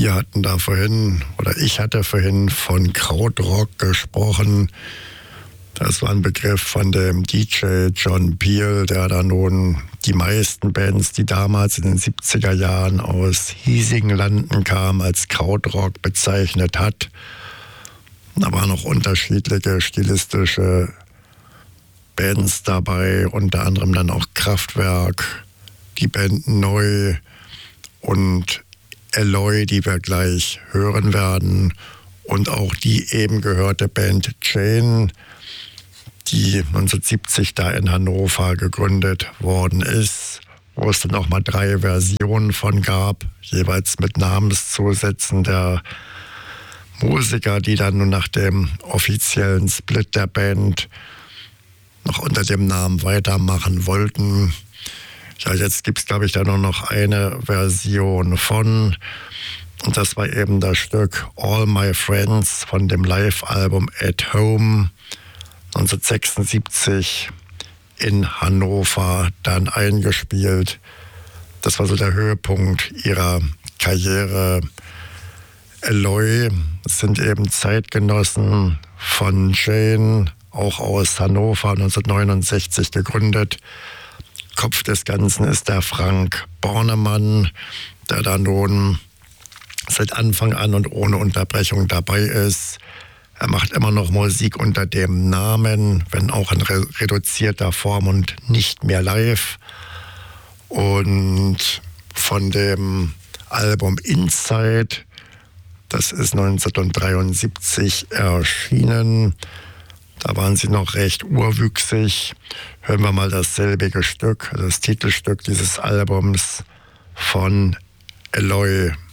Wir hatten da vorhin, oder ich hatte vorhin von Krautrock gesprochen. Das war ein Begriff von dem DJ John Peel, der da nun die meisten Bands, die damals in den 70er Jahren aus hiesigen Landen kamen, als Krautrock bezeichnet hat. Da waren noch unterschiedliche stilistische Bands dabei, unter anderem dann auch Kraftwerk, die Band Neu und Eloy, die wir gleich hören werden, und auch die eben gehörte Band Jane, die 1970 da in Hannover gegründet worden ist, wo es dann auch mal 3 Versionen von gab, jeweils mit Namenszusätzen der Musiker, die dann nun nach dem offiziellen Split der Band noch unter dem Namen weitermachen wollten. Ja, jetzt gibt es, glaube ich, da nur noch eine Version von. Und das war eben das Stück All My Friends von dem Live-Album At Home 1976 in Hannover dann eingespielt. Das war so der Höhepunkt ihrer Karriere. Eloy sind eben Zeitgenossen von Jane, auch aus Hannover, 1969 gegründet. Kopf des Ganzen ist der Frank Bornemann, der da nun seit Anfang an und ohne Unterbrechung dabei ist. Er macht immer noch Musik unter dem Namen, wenn auch in reduzierter Form und nicht mehr live. Und von dem Album Inside, das ist 1973 erschienen. Da waren sie noch recht urwüchsig. Hören wir mal dasselbige Stück, das Titelstück dieses Albums von Eloy.